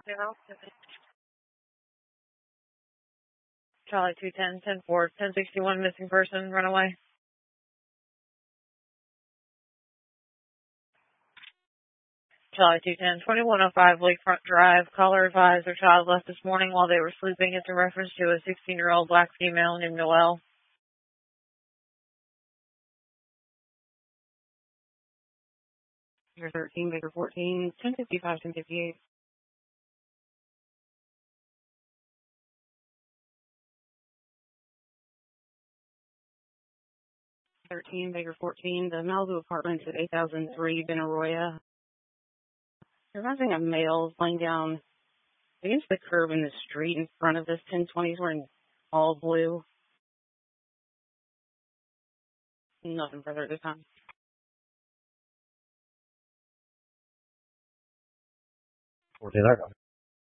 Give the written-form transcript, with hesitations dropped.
0. Charlie 210, 10-4, 1061, missing person, runaway. Charlie 210, 2105, Lakefront Drive. Caller advised their child left this morning while they were sleeping. It's in reference to a 16-year-old black female named Noelle. Year 13, Baker 14, 1055, 1058. 13, Baker 14, the Malibu Apartments at 8003, Benaroya. They're having a male laying down against the curb in the street in front of this 1020s wearing all blue. Nothing further at this time. 14,